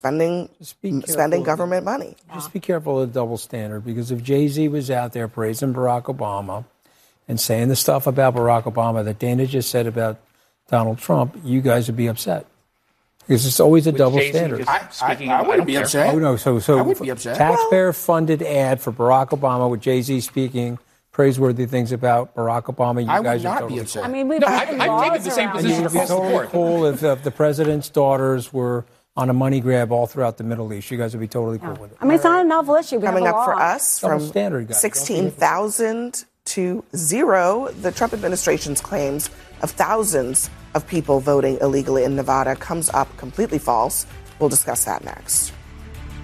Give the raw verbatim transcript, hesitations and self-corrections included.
spending spending government money. Just be careful of the double standard, because if Jay-Z was out there praising Barack Obama and saying the stuff about Barack Obama that Dana just said about Donald Trump, you guys would be upset. Because it's always a With double Jay-Z standard. just I, I, speaking I of- wouldn't don't be care. upset. Oh, no, so, so I wouldn't be upset. taxpayer-funded ad for Barack Obama with Jay-Z speaking praiseworthy things about Barack Obama. You I would guys not are be totally upset. I mean, we've No, had I- I've laws taken the same around position It this. would be across the totally board. cool if, if the president's daughters were on a money grab all throughout the Middle East. You guys would be totally cool with it. I mean, it's not a novel issue. We Coming have a up for law. us Double from standard, guys. sixteen thousand to zero, the Trump administration's claims of thousands of people voting illegally in Nevada comes up completely false. We'll discuss that next.